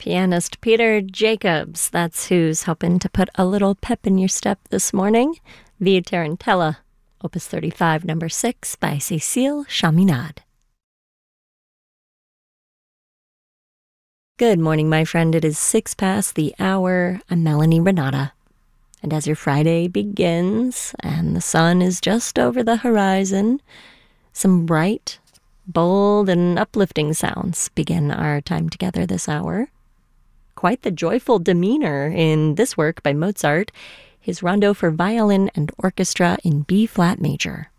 pianist Peter Jacobs. That's who's hoping to put a little pep in your step this morning. Via Tarantella, Opus 35, number 6 by Cécile Chaminade. Good morning, my friend. It is 6 past the hour. I'm Melanie Renata. And as your Friday begins and the sun is just over the horizon, some bright, bold, and uplifting sounds begin our time together this hour. Quite the joyful demeanor in this work by Mozart, his Rondo for violin and orchestra in B-flat major.